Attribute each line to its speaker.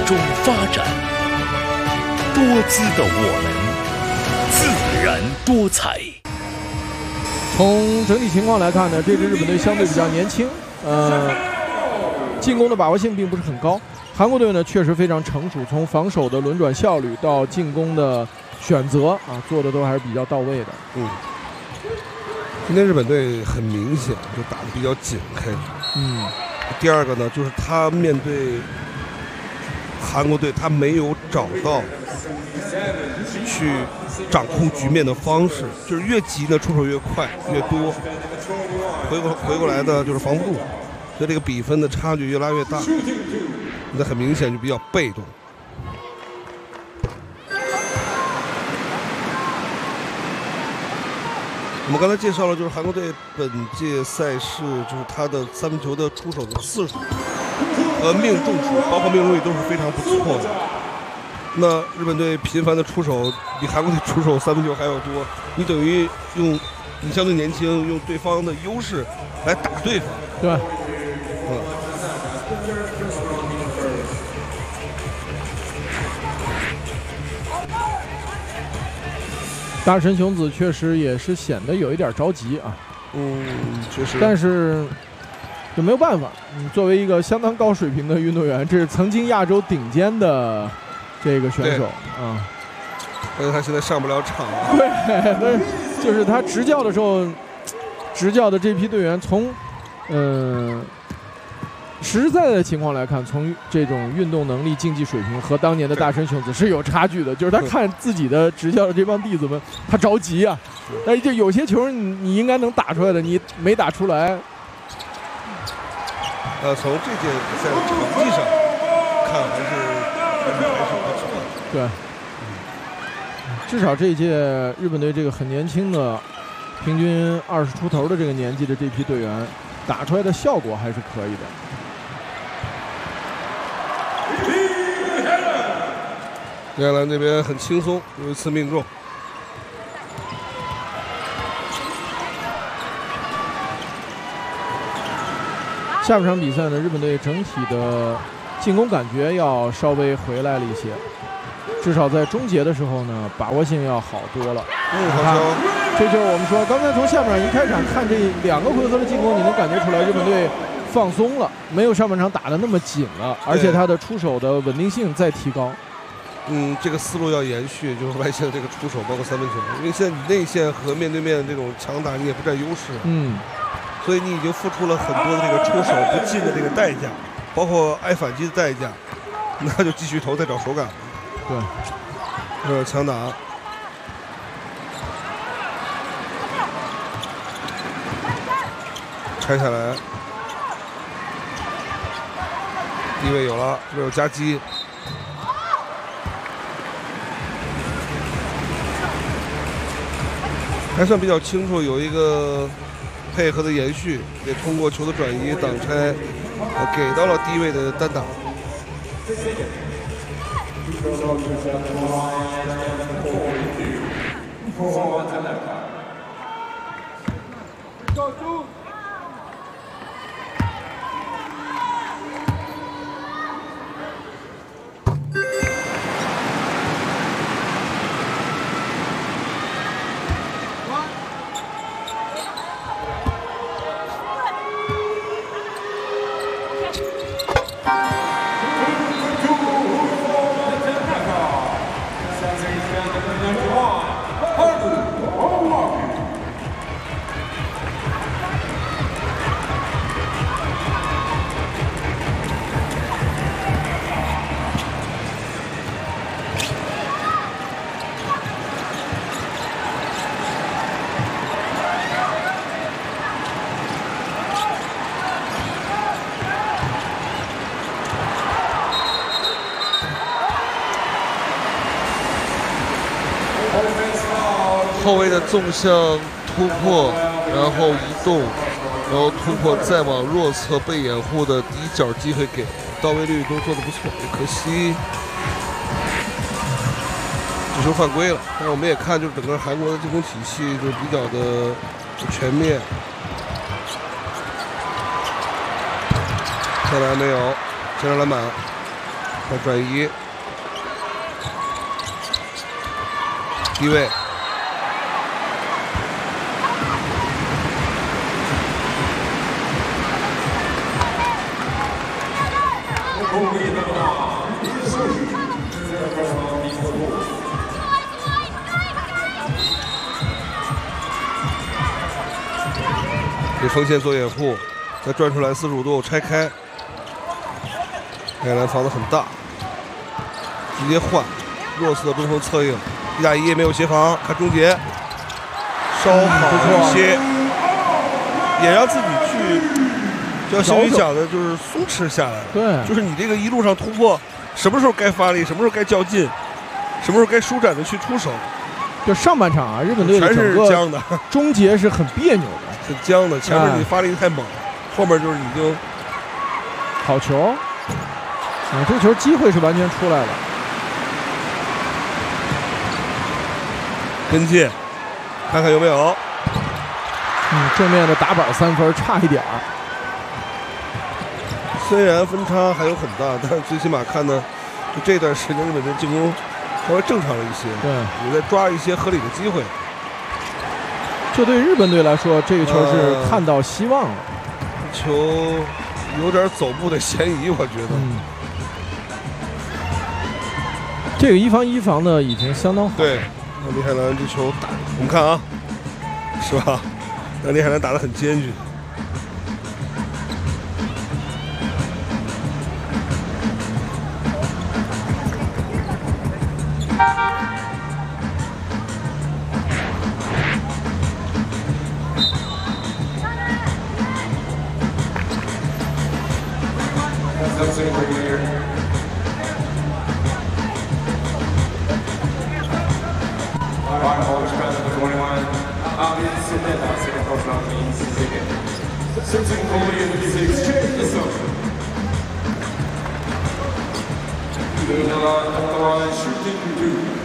Speaker 1: 中发展，多姿的我们，自然多彩。
Speaker 2: 从整体情况来看呢，这支日本队相对比较年轻，进攻的把握性并不是很高。韩国队呢确实非常成熟，从防守的轮转效率到进攻的选择啊，做的都还是比较到位的。
Speaker 3: 今天日本队很明显就打得比较紧开始。第二个呢，就是他面对韩国队，他没有找到去掌控局面的方式，就是越急呢出手越快越多，回过来呢就是防不住，所以这个比分的差距越拉越大，那很明显就比较被动。我们刚才介绍了，就是韩国队本届赛事就是他的三分球的出手的次数和命中数，包括命中率都是非常不错的。那日本队频繁的出手，比韩国队出手三分球还要多，你等于你相对年轻，用对方的优势来打对方。
Speaker 2: 对。大神雄子确实也是显得有一点着急啊。
Speaker 3: 确实。
Speaker 2: 但是就没有办法，作为一个相当高水平的运动员，这是曾经亚洲顶尖的这个选手啊。
Speaker 3: 但是他现在上不了场。
Speaker 2: 对，但是就是他执教的时候，执教的这批队员从实实在在的情况来看，从这种运动能力、竞技水平和当年的大神雄子是有差距的。就是他看自己的执教的这帮弟子们，他着急啊。但是就有些球你应该能打出来的，你没打出来。
Speaker 3: 从这届比赛的成绩上看，还是不错的。
Speaker 2: 对，至少这一届日本队这个很年轻的，平均20出头的这个年纪的这批队员，打出来的效果还是可以的。
Speaker 3: 亚兰这边很轻松，有一次命中。
Speaker 2: 下半场比赛呢，日本队整体的进攻感觉要稍微回来了一些，至少在终结的时候呢，把握性要好多了。这就是我们说，刚才从下半场一开场看这2个回合的进攻，你能感觉出来日本队放松了，没有上半场打得那么紧了，而且他的出手的稳定性在提高。
Speaker 3: 这个思路要延续，就是外线的这个出手，包括三分球，因为现在你内线和面对面这种强打，你也不占优势。所以你已经付出了很多的这个出手不进的这个代价，包括挨反击的代价，那就继续投，再找手感。
Speaker 2: 对，
Speaker 3: 强打，拆下来，低位有了，这边有夹击。还算比较清楚，有一个配合的延续，也通过球的转移挡拆，给到了低位的单打。后卫的纵向突破，然后移动，然后突破再往弱侧被掩护的底角机会给，到位率都做得不错，可惜这球犯规了。但是我们也看，就是整个韩国的进攻体系就比较的全面。再来没有，接着篮板。 再转移，低位。给锋线做掩护，再转出来45度拆开。爱尔兰防得很大，直接换弱势的中锋策应，1打1也没有协防，看终结，稍好一些，也让自己去，就像新宇讲的，就是松弛下来了。
Speaker 2: 对，
Speaker 3: 就是你这个一路上突破，什么时候该发力，什么时候该较劲，什么时候该舒展的去出手。
Speaker 2: 就上半场啊，日本队的
Speaker 3: 全是僵的，
Speaker 2: 终结是很别扭的，
Speaker 3: 很僵的。前面你发力太猛，后面就是已经
Speaker 2: 好球。这个球机会是完全出来了。
Speaker 3: 跟进，看看有没有。
Speaker 2: 正面的打板3分差一点儿。
Speaker 3: 虽然分差还有很大，但是最起码看呢，就这段时间日本队进攻稍微正常了一些。
Speaker 2: 对，
Speaker 3: 也在抓一些合理的机会。
Speaker 2: 这对日本队来说，这个球是看到希望了。
Speaker 3: 球有点走步的嫌疑，我觉得。
Speaker 2: 这个1防1防的已经相当好。
Speaker 3: 对，那李海兰这球打，我们看啊，是吧？那李海兰打得很艰巨。
Speaker 4: shooting